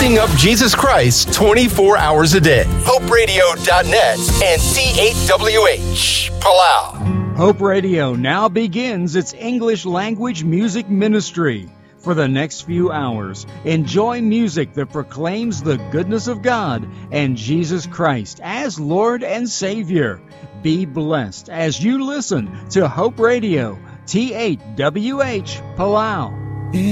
lifting up Jesus Christ 24 hours a day. HopeRadio.net and C8WH, Palau. Hope Radio now begins its English language music ministry. For the next few hours, enjoy music that proclaims the goodness of God and Jesus Christ as Lord and Savior. Be blessed as you listen to Hope Radio, T8WH, Palau.